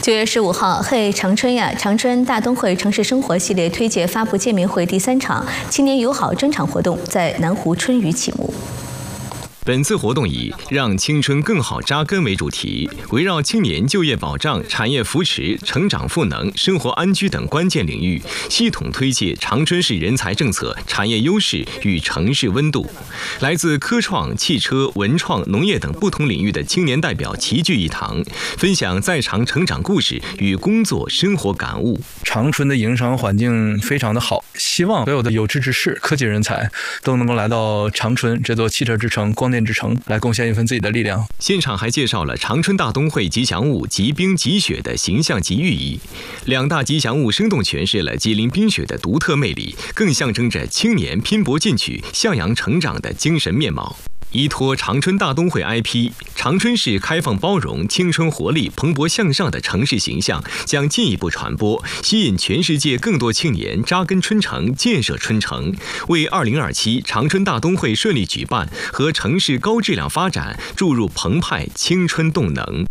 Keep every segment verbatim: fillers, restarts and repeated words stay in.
九月十五号，嘿长春呀，长春大东会城市生活系列推介发布见面会第三场青年友好专场活动在南湖春雨启幕。 本次活动以“让青春更好扎根”为主题，围绕青年就业保障、产业扶持、成长赋能、生活安居等关键领域，系统推介长春市人才政策、产业优势与城市温度。来自科创、汽车、文创、农业等不同领域的青年代表齐聚一堂，分享在长成长故事与工作生活感悟。 长春的营商环境非常的好，希望所有的有志之士、科技人才都能够来到长春这座汽车之城、光电之城，来贡献一份自己的力量。 现场还介绍了长春大东会吉祥物吉冰吉雪的形象及寓意，两大吉祥物生动诠释了吉林冰雪的独特魅力，更象征着青年拼搏进取、向阳成长的精神面貌。依托长春大东会 I P， 长春市开放包容、青春活力、蓬勃向上的城市形象将进一步传播，吸引全世界更多青年扎根春城、建设春城，为二零二七长春大东会顺利举办和城市高质量发展注入澎湃青春动能。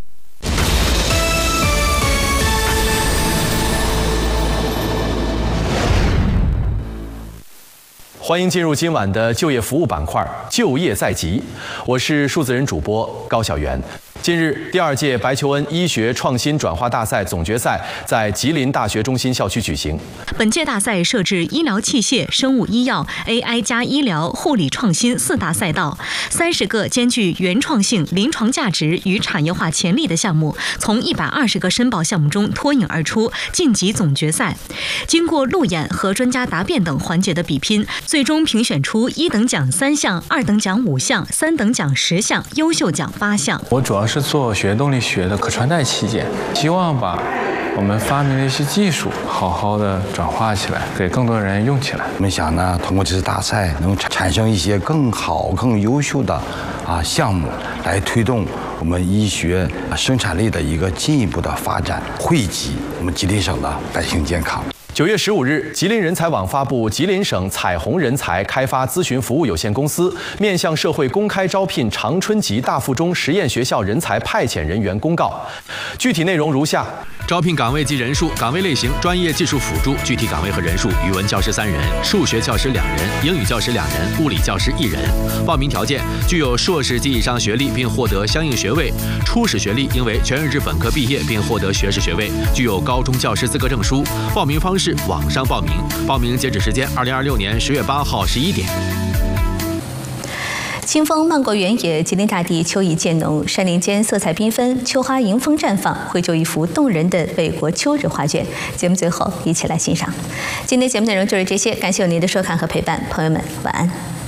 欢迎进入今晚的就业服务板块，就业在即。我是数字人主播高晓元。近日，第二届白求恩医学创新转化大赛总决赛在吉林大学中心校区举行。 本届大赛设置医疗器械、生物医药、A I 加医疗、护理创新四大赛道，三十个兼具原创性、临床价值与产业化潜力的项目，从一百二十个申报项目中脱颖而出，晋级总决赛。经过路演和专家答辩等环节的比拼，最终评选出一等奖三项、二等奖五项、三等奖十项、优秀奖八项。 我主要是做血液动力学的可穿戴器件，希望把我们发明的一些技术好好的转化起来，给更多人用起来。 我们想呢，通过这次大赛能产生一些更好、更优秀的啊项目，来推动我们医学生产力的一个进一步的发展，惠及我们吉林省的百姓健康。 九月十五日，吉林人才网发布吉林省彩虹人才开发咨询服务有限公司面向社会公开招聘长春级大附中实验学校人才派遣人员公告。具体内容如下： 招聘岗位及人数、岗位类型、专业技术辅助。具体岗位和人数：语文教师三人，数学教师两人，英语教师两人，物理教师一人。报名条件：具有硕士及以上学历并获得相应学位，初始学历应为全日制本科毕业并获得学士学位，具有高中教师资格证书。报名方式：网上报名。报名截止时间：二零二六年十月八号十一点。 清风漫过原野，吉林大地秋意渐浓，山林间色彩缤纷，秋花迎风绽放，绘就一幅动人的北国秋日画卷。节目最后一起来欣赏。今天节目内容就是这些，感谢有您的收看和陪伴，朋友们晚安。